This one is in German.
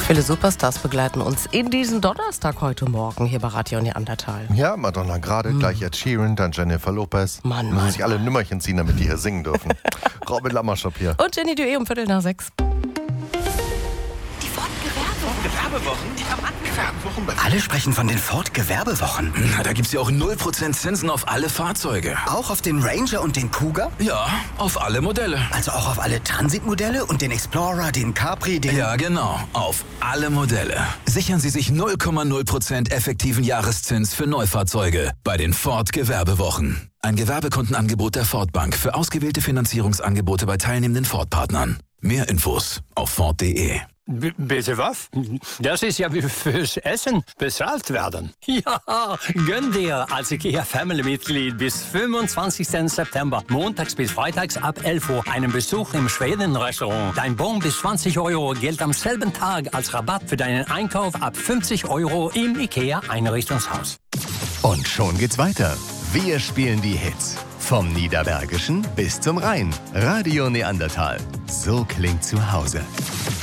Viele Superstars begleiten uns in diesen Donnerstag heute Morgen hier bei Radio Neandertal. Ja, Madonna gerade, gleich Ed Sheeran, dann Jennifer Lopez. Mann. Müssen sich alle Nümmerchen ziehen, damit die hier singen dürfen. Robin Lammerschop hier. Und Jenny Dué um 5:45. Die Ford-Gewerbewochen? Alle sprechen von den Ford-Gewerbewochen. Na, da gibt's ja auch 0% Zinsen auf alle Fahrzeuge. Auch auf den Ranger und den Kuga? Ja, auf alle Modelle. Also auch auf alle Transitmodelle und den Explorer, den Capri, den... Ja, genau, auf alle Modelle. Sichern Sie sich 0,0% effektiven Jahreszins für Neufahrzeuge bei den Ford-Gewerbewochen. Ein Gewerbekundenangebot der Ford Bank für ausgewählte Finanzierungsangebote bei teilnehmenden Ford-Partnern. Mehr Infos auf Ford.de. Bitte was? Das ist ja wie fürs Essen bezahlt werden. Ja, gönn dir als IKEA-Family-Mitglied bis 25. September, montags bis freitags ab 11 Uhr, einen Besuch im Schweden-Restaurant. Dein Bon bis 20 € gilt am selben Tag als Rabatt für deinen Einkauf ab 50 € im IKEA-Einrichtungshaus. Und schon geht's weiter. Wir spielen die Hits. Vom Niederbergischen bis zum Rhein. Radio Neandertal. So klingt zu Hause.